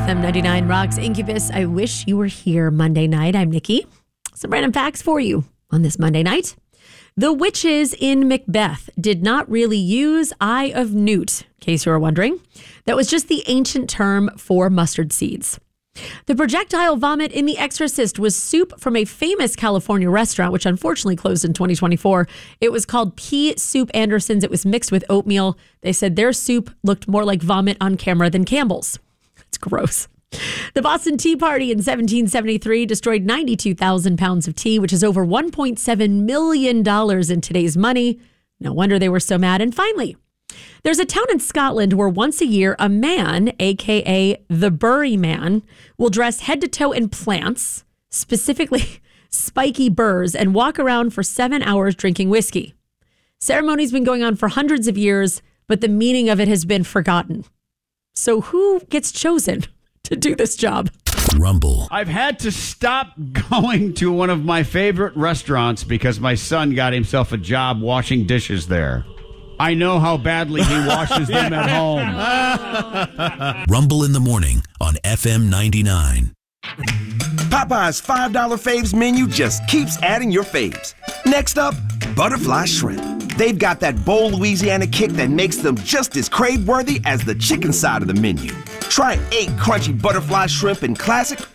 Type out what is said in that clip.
FM 99 Rocks Incubus. I wish you were here Monday night. I'm Nikki. Some random facts for you on this Monday night. The witches in Macbeth did not really use eye of newt, in case you were wondering. That was just the ancient term for mustard seeds. The projectile vomit in The Exorcist was soup from a famous California restaurant, which unfortunately closed in 2024. It was called Pea Soup Anderson's. It was mixed with oatmeal. They said their soup looked more like vomit on camera than Campbell's. It's gross. The Boston Tea Party in 1773 destroyed 92,000 pounds of tea, which is over $1.7 million in today's money. No wonder they were so mad. And finally, there's a town in Scotland where once a year, a man, a.k.a. the Bury Man, will dress head to toe in plants, specifically spiky burrs, and walk around for 7 hours drinking whiskey. Ceremony's been going on for hundreds of years, but the meaning of it has been forgotten. So who gets chosen to do this job? Rumble. I've had to stop going to one of my favorite restaurants because my son got himself a job washing dishes there. I know how badly he washes them at home. Rumble in the morning on FM 99. Popeye's $5 faves menu just keeps adding your faves. Next up, butterfly shrimp. They've got that bold Louisiana kick that makes them just as crave-worthy as the chicken side of the menu. Try 8 crunchy butterfly shrimp in classic